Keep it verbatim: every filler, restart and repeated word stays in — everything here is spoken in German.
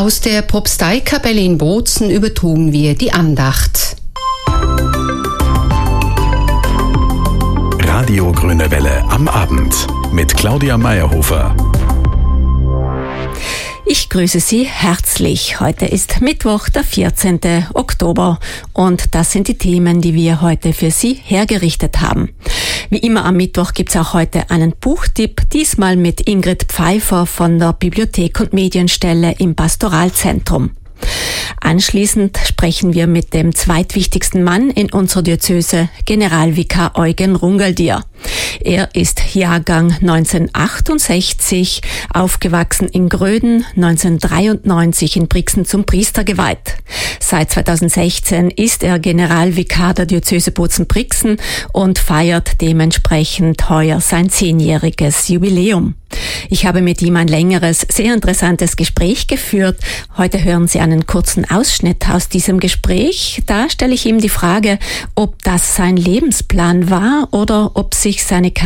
Aus der Propsteikapelle in Bozen übertrugen wir die Andacht. Radio Grüne Welle am Abend mit Claudia Meyerhofer. Ich grüße Sie herzlich. Heute ist Mittwoch, der vierzehnten Oktober, und das sind die Themen, die wir heute für Sie hergerichtet haben. Wie immer am Mittwoch gibt's auch heute einen Buchtipp, diesmal mit Ingrid Pfeiffer von der Bibliothek und Medienstelle im Pastoralzentrum. Anschließend sprechen wir mit dem zweitwichtigsten Mann in unserer Diözese, Generalvikar Eugen Rungeldier. Er ist Jahrgang neunzehnhundertachtundsechzig, aufgewachsen in Gröden, neunzehnhundertdreiundneunzig in Brixen zum Priester geweiht. Seit zweitausendsechzehn ist er Generalvikar der Diözese Bozen-Brixen und feiert dementsprechend heuer sein zehnjähriges Jubiläum. Ich habe mit ihm ein längeres, sehr interessantes Gespräch geführt. Heute hören Sie einen kurzen Ausschnitt aus diesem Gespräch. Da stelle ich ihm die Frage, ob das sein Lebensplan war oder ob sich seine